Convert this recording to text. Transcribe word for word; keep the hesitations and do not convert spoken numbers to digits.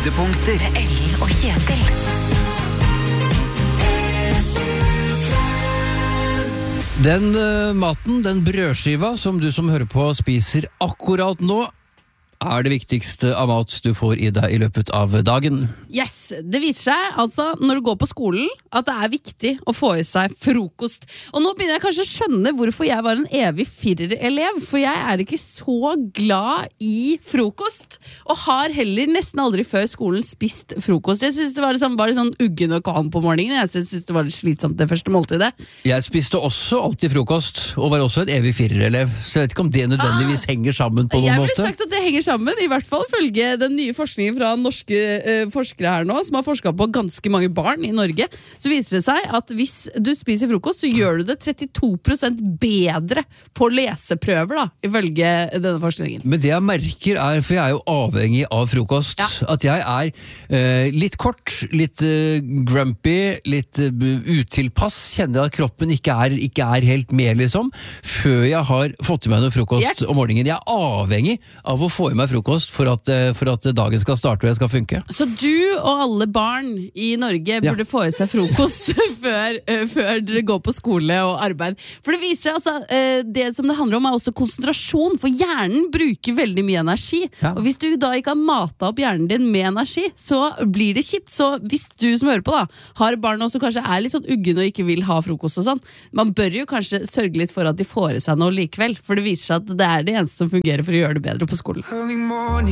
Høydepunkter. Ellen og Kjetil. Den uh, maten, den brødskiva som du som hører på spiser akkurat nå, er det viktigste av mat du får i deg i løpet av dagen. Yes, det viser seg altså når du går på skolen at det er viktig å få i seg frokost. Og nå begynner jeg kanskje å skjønne hvorfor jeg var en evig firer-elev, for jeg er ikke så glad i frokost, og har heller nesten aldri før skolen spist frokost. Jeg synes det var liksom, bare sånn uggen og kvalm på morgenen. Jeg synes det var litt slitsomt det første måltidet. Jeg spiste også alltid frokost, og var også en evig firer-elev, så jeg vet ikke om det nødvendigvis ah, henger sammen på noen jeg måte. Jeg ville sagt at det henger sammen. Sammen, i hvert fall følge den nye forskningen fra norske uh, forskere her nå, som har forsket på ganske mange barn i Norge, så viser det seg at hvis du spiser frokost, så gjør du det trettito prosent bedre på leseprøver, da, ifølge denne forskningen. Men det jeg merker er, for jeg er jo avhengig av frokost, ja. At jeg er uh, litt kort, litt uh, grumpy, litt uh, utilpass, kjenner at kroppen ikke er, ikke er helt med, liksom, før jeg har fått i meg noe frokost yes. om morgenen. Jeg er avhengig av å få i meg frokost for at, for at dagen skal starte og jeg skal funke. Så du og alle barn i Norge burde ja. få i seg frokost før, uh, før dere går på skole og arbeid. For det viser seg altså, uh, det som det handler om er også konsentrasjon, for hjernen bruker veldig mye energi. Ja. Og hvis du da ikke har matet opp hjernen din med energi, så blir det kjipt. Så hvis du som hører på da, har barn som kanskje er litt sånn uggen og ikke vil ha frokost og sånn, man bør jo kanskje sørge litt for at de får i seg noe likevel, for det viser seg at det er det eneste som fungerer for å gjøre det bedre på skolen. Morning